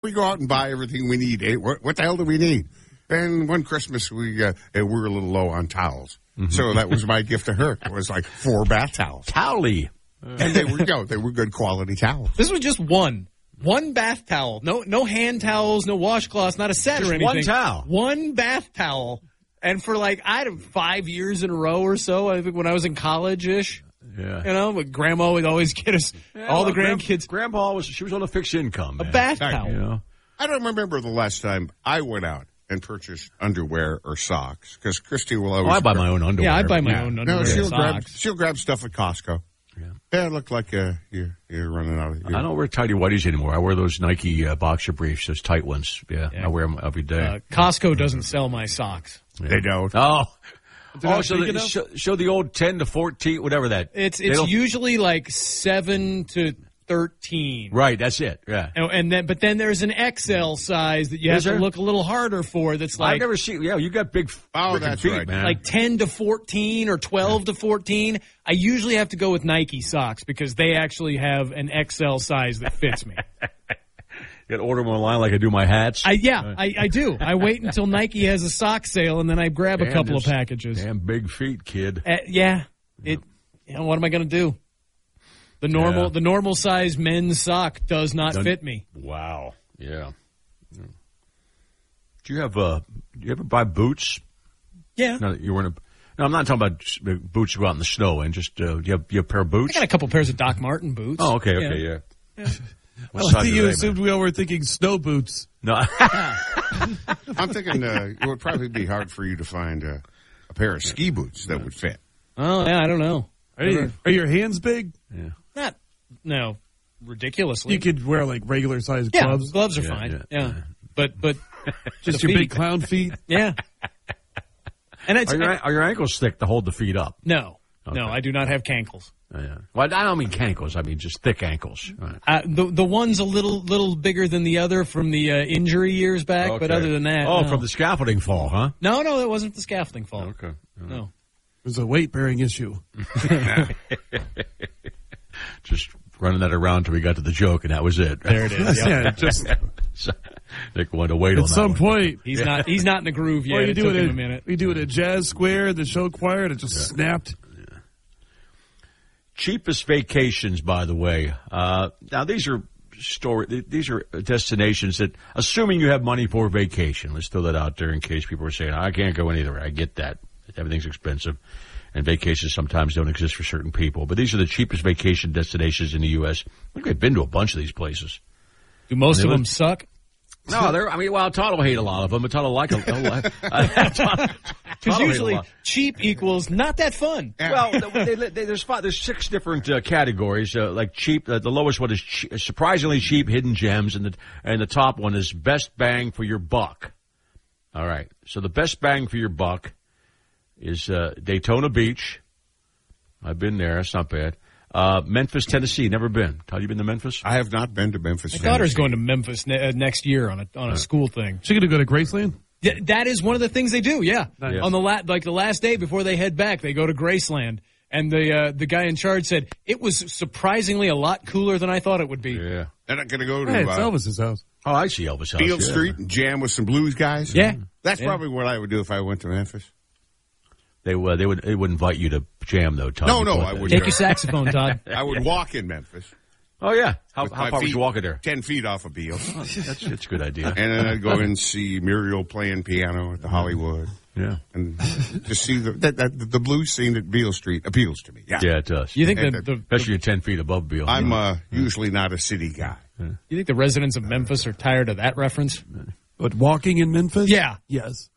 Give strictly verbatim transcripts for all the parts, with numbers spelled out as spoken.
we go out and buy everything we need. Eh? What, what the hell do we need? And one Christmas, we uh, we were a little low on towels. Mm-hmm. So that was my gift to her. It was like four bath towels. Towelly. And they were, you know, they were good quality towels. This was just one. One bath towel. No no hand towels, no washcloths, not a set just or anything. One towel. One bath towel. And for like, I had five years in a row or so, I think when I was in college-ish. Yeah. You know, but Grandma would always get us, yeah, all well, the grandkids. Grand, Grandpa, was she was on a fixed income, man. A bath towel. You know? I don't remember the last time I went out and purchased underwear or socks, because Christy will always... Oh, I buy my own underwear. Yeah, I buy my yeah. own underwear no, she'll and grab, socks. she'll grab stuff at Costco. Yeah, yeah it looked like uh, you're, you're running out of... You're, I don't wear tighty whities anymore. I wear those Nike uh, boxer briefs, those tight ones. Yeah, yeah. I wear them every day. Uh, Costco doesn't sell my socks. Yeah. They don't. Oh. Oh, so the, show, show the old ten to fourteen, whatever that. It's it's usually like seven to thirteen. Right, that's it. Yeah. And, and then, but then there's an X L size that you Is have there? to look a little harder for. That's like I've never seen. Yeah, you got big. Oh, that's feet, right, man. Like ten to fourteen or twelve to fourteen. I usually have to go with Nike socks because they actually have an X L size that fits me. You got to order them online like I do my hats. I yeah, I, I do. I wait until Nike has a sock sale and then I grab Damn, a couple of this- packages. Damn big feet, kid. Uh, yeah, it. You know, what am I going to do? The normal, Yeah. the normal size men's sock does not Done- fit me. Wow. Yeah. yeah. Do you have uh? Do you ever buy boots? Yeah, No, you weren't. No, I'm not talking about s- boots you go out in the snow in. Just uh, do you have, you have a pair of I boots? got a couple pairs of Doc Marten boots. Oh, okay, okay, yeah. Yeah. What Well, I size think are you they, assumed man? we all were thinking snow boots. No. I'm thinking uh, it would probably be hard for you to find uh, a pair of ski boots that would fit. Oh yeah, I don't know. Are, you, are your hands big? yeah. Not no, ridiculously. You could wear like regular sized yeah, gloves. gloves are Yeah, fine. yeah, Yeah, yeah. but but Just the your feet. big clown feet. yeah. And it's Are your, are your ankles thick to hold the feet up? no, Okay. no, I do not have cankles. Oh, yeah. Well, I don't mean cankles. I mean just thick ankles. Right. Uh, the the one's a little little bigger than the other from the uh, injury years back, but Okay. other than that, Oh, no. from the scaffolding fall, huh? no, no, it wasn't the scaffolding fault. Okay. No, It was a weight bearing issue. Just running that around till we got to the joke, and that was it. there it is. Yep. Yeah, just So, Nick wanted to wait on at that some one. point. He's not he's not in the groove yet. Well, you it do took it him at, a minute. we do it at Jazz Square, the show choir, and it just snapped. Cheapest vacations, by the way. Uh, now these are story. These are destinations that, assuming you have money for vacation, let's throw that out there in case people are saying, I can't go anywhere. I get that. Everything's expensive. And vacations sometimes don't exist for certain people. But these are the cheapest vacation destinations in the U S I think I've been to a bunch of these places. Do most of They them look- suck? No, they're, I mean, well, Todd will hate a lot of them, but Todd will like a, a lot. Todd Because will hate a usually lot. cheap equals not that fun. Well, they, they, they, there's five, there's six different uh, categories. Uh, like cheap, uh, the lowest one is che- surprisingly cheap hidden gems, and the and the top one is best bang for your buck. All right, so the best bang for your buck is uh, Daytona Beach. I've been there; it's not bad. Uh, Memphis, Tennessee, never been. Todd, you been to Memphis? I have not been to Memphis. My daughter's Tennessee. going to Memphis ne- uh, next year on a on a school thing. She gonna go to Graceland? Th- that is one of the things they do. Yeah, Nice. on the la- like the last day before they head back, they go to Graceland, and the uh, the guy in charge said it was surprisingly a lot cooler than I thought it would be. Yeah. They're not going to go to Hey, it's uh, Elvis's house. Oh, I see Elvis House. Beale yeah. Street and jam with some blues guys. Yeah. That's Yeah. probably what I would do if I went to Memphis. They uh, they would they would invite you to jam though, Todd. No, You no, thought I that. would Take your saxophone, Todd. I would walk in Memphis. Oh yeah, how, with how my far was feet you walking there? Ten feet off of Beale. That's that's a good idea. And then I'd go and see Muriel playing piano at the Hollywood. Yeah, And just see the that, that the blues scene at Beale Street appeals to me. Yeah. yeah, it does. You think And the, the- the, Especially you're ten feet above Beale. I'm uh, usually not a city guy. you think the residents of Memphis are tired of that reference? But walking in Memphis? Yeah. Yes.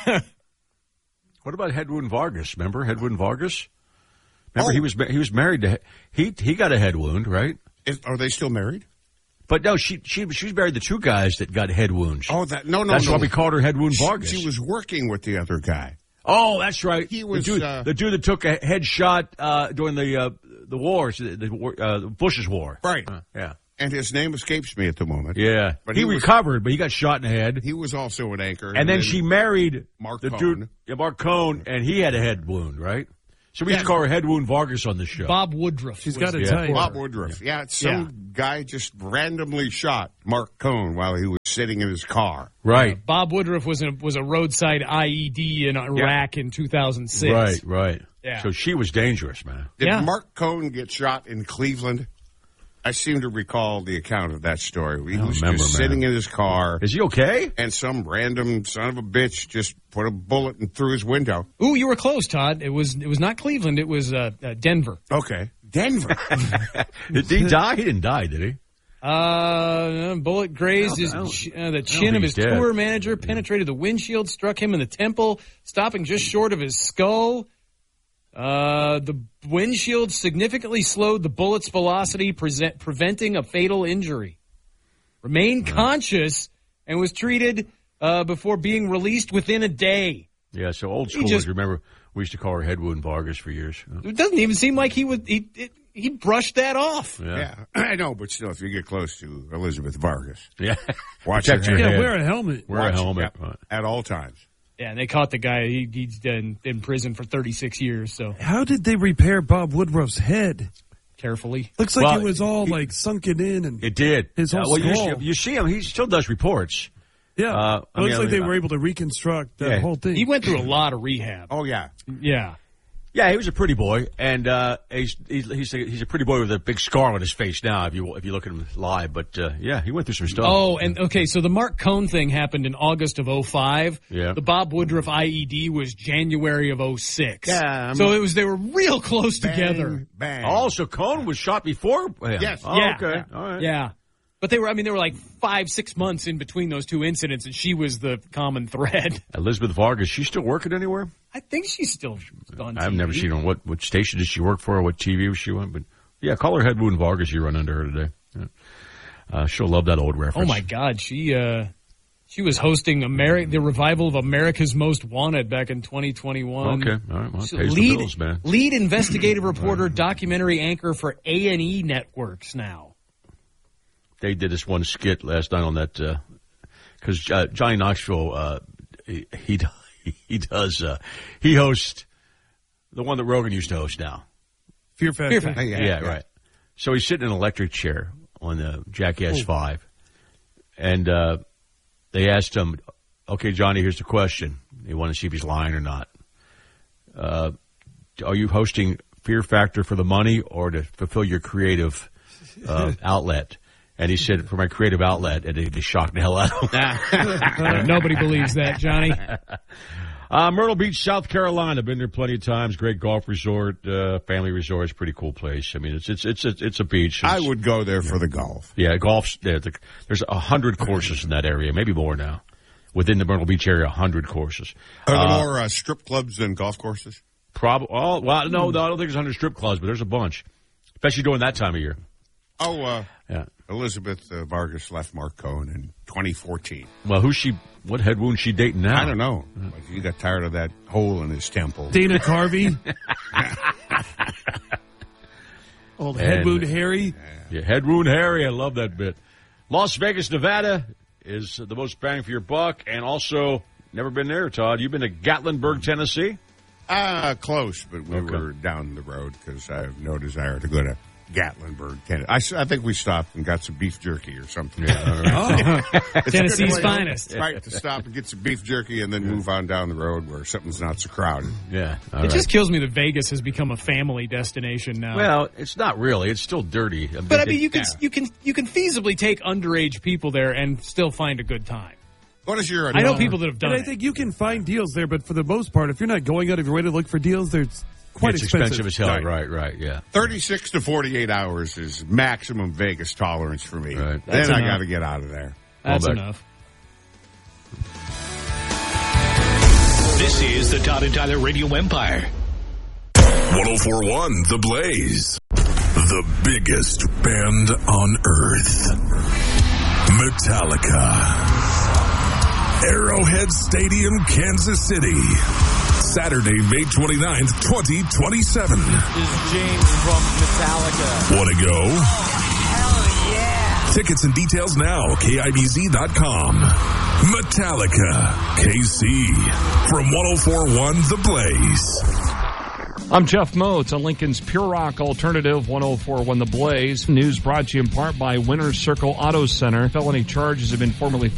What about Hedwin Vargas? Remember Hedwin Vargas? Remember Oh. he was ma- he was married to he he got a head wound, right? Is, are they still married? But no, she she she was married to two guys that got head wounds. Oh, that no, no, that's no. why we called her Head Wound She- Vargas. She, was working with the other guy. Oh, that's right. He was, the dude, uh, the dude that took a headshot uh, during the uh, the wars, the, the war- uh, Bush's war. Right. Uh, yeah. And his name escapes me at the moment. Yeah. But he, he was- recovered, but he got shot in the head. He was also an anchor. And then she married Mark the Cohn. dude, yeah, Mark Cohn, and he had a head wound, right? So we Yeah. used to call her Head Wound Vargas on the show. Bob Woodruff. She's was got it the- tight. Bob Woodruff. Yeah, some Yeah. guy just randomly shot Mark Cohn while he was sitting in his car. Right. Bob Woodruff was a, was a roadside I E D in Iraq in two thousand six. Right, right. Yeah. So she was dangerous, man. Did Yeah. Mark Cohn get shot in Cleveland? I seem to recall the account of that story. He I don't was remember, just man. sitting in his car, Is he okay? and some random son of a bitch just put a bullet in, through his window. Ooh, you were close, Todd. It was it was not Cleveland. It was uh, uh, Denver. Okay. Denver. Did he die? He didn't die, did he? Uh, bullet grazed his I don't- ch- uh, the I chin don't of think his he's dead. tour manager, penetrated the windshield, struck him in the temple, stopping just short of his skull. Uh, the windshield significantly slowed the bullet's velocity, present, preventing a fatal injury. Remained conscious and was treated uh, before being released within a day. Yeah, so old He schoolers, just- remember, we used to call her Head Wound Vargas for years. It doesn't even seem like he would. He it, he brushed that off. Yeah. Yeah, I know, but still, if you get close to Elizabeth Vargas, Yeah. watch Protect your your head. Yeah, head. wear a helmet. Wear a Watch- helmet. yeah, Right. at all times. Yeah, and they caught the guy. He, he's been in prison for thirty-six years. So How did they repair Bob Woodruff's head? carefully. Looks like Well, it was all he- like sunken in and It did. His whole Uh, well, you, skull. see- you see him. He still does reports. yeah. Uh, I it looks mean, like I they mean, were able to reconstruct that Yeah. whole thing. He went through a lot of rehab. Oh, yeah. Yeah. Yeah, he was a pretty boy, and uh, he's he's he's a, he's a pretty boy with a big scar on his face now. If you if you look at him live, but uh, yeah, he went through some stuff. Oh, and okay, so the Mark Cohn thing happened in August of oh five. Yeah. The Bob Woodruff I E D was January of oh six. Yeah, I'm- So it was they were real close Bang, together. Bang. Oh, so Cohn was shot before him. Yes. Oh, Yeah. okay. All right. Yeah. But they were I mean they were like five, six months in between those two incidents, and she was the common thread. Elizabeth Vargas, she's still working anywhere? I think she's still on T V. I've never seen her. What what station did she work for? What T V was she on? But yeah, call her Head Wound Vargas. You run into her today. Yeah. Uh, she'll love that old Oh reference. my God, she uh, she was hosting Ameri- the revival of America's Most Wanted back in twenty twenty-one. Okay, all right. Well, it So pays lead, the bills, man. lead investigative reporter, documentary anchor for A and E Networks now. They did this one skit last night on that because uh, Johnny Knoxville uh, he he, he does uh, he hosts the one that Rogan used to host now. Fear Factor. Fear Factor. Yeah, Yeah, yeah. right. So he's sitting in an electric chair on the Jackass Five, and uh, they asked him, "Okay, Johnny, here's the question. They want to see if he's lying or not. Uh, are you hosting Fear Factor for the money or to fulfill your creative uh, outlet?" And he said, "For my creative outlet," and it shocked the hell out of him. Nobody believes that, Johnny. Uh, Myrtle Beach, South Carolina. Been there plenty of times. Great golf resort, uh, family resort. It's a pretty cool place. I mean, it's it's it's a, it's a beach. It's, I would go there for the golf. Yeah, golf's there. The, there's a hundred courses in that area, maybe more now. Within the Myrtle Beach area, a hundred courses. Are there Uh, more uh, strip clubs than golf courses? Probably. Oh, well, no, no, I don't think there's a hundred strip clubs, but there's a bunch, especially during that time of year. Oh, uh, Yeah. Elizabeth uh, Vargas left Mark Cohn in twenty fourteen. Well, who's she? What head wound she dating now? I don't know. Like, he got tired of that hole in his temple. Dana Carvey. Old head And- wound Harry. Yeah, head wound Harry. I love that bit. Las Vegas, Nevada is the most bang for your buck, and also never been there, Todd. You've been to Gatlinburg, Tennessee. Ah, close, but we Okay. were down the road because I have no desire to go to Gatlinburg, Tennessee. I, s- I think we stopped and got some beef jerky or something. Oh, It's a Tennessee's good way, finest. Right, to stop and get some beef jerky and then move on down the road where something's not so crowded. Yeah, all It right. just kills me that Vegas has become a family destination now. Well, it's not really. It's still dirty. but I mean, you can Yeah. you can you can feasibly take underage people there and still find a good time. What is your? I know people that have done And I it. think you can find deals there, but for the most part, if you're not going out of your way to look for deals, there's quite it's expensive. expensive as hell. Right. Right, right, yeah. thirty-six to forty-eight hours is maximum Vegas tolerance for me. Right. Then That's I enough. got to get out of there. That's back. enough. This is the Todd and Tyler Radio Empire. one oh four point one The Blaze. The biggest band on earth. Metallica. Arrowhead Stadium, Kansas City. Saturday, May twenty-ninth, twenty twenty-seven. This is James from Metallica. Want to go? Hell yeah! Tickets and details now, K I B Z dot com. Metallica, K C. From one oh four point one The Blaze. I'm Jeff Moats on Lincoln's Pure Rock Alternative, one oh four point one The Blaze. News brought to you in part by Winner's Circle Auto Center. Felony charges have been formally